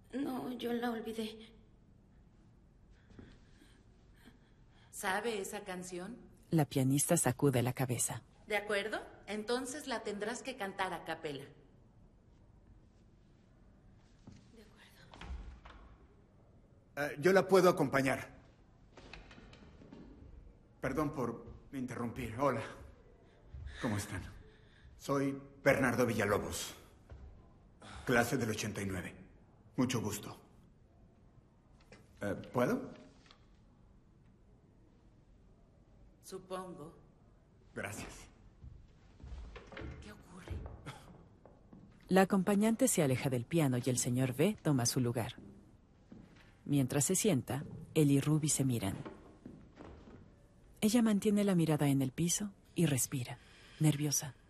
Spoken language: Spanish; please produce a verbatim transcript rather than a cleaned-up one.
No, yo la olvidé. ¿Sabe esa canción? La pianista sacude la cabeza. ¿De acuerdo? Entonces la tendrás que cantar a capela. De acuerdo. Uh, yo la puedo acompañar. Perdón por interrumpir. Hola. ¿Cómo están? Soy Bernardo Villalobos. Clase del ochenta y nueve. Mucho gusto. Uh, ¿Puedo? Supongo. Gracias. ¿Qué ocurre? La acompañante se aleja del piano y el señor B toma su lugar. Mientras se sienta, él y Ruby se miran. Ella mantiene la mirada en el piso y respira, nerviosa.